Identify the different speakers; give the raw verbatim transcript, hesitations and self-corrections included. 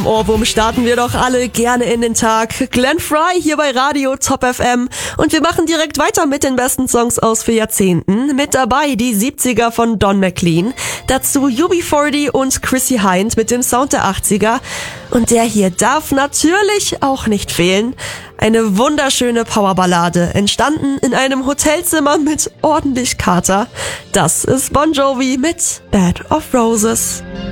Speaker 1: Ohrwurm starten wir doch alle gerne in den Tag. Glenn Frey hier bei Radio Top F M und wir machen direkt weiter mit den besten Songs aus vier Jahrzehnten. Mit dabei die siebziger von Don McLean, dazu U B vierzig und Chrissy Hynde mit dem Sound der achtziger. Und der hier darf natürlich auch nicht fehlen. Eine wunderschöne Powerballade, entstanden in einem Hotelzimmer mit ordentlich Kater. Das ist Bon Jovi mit Bed of Roses.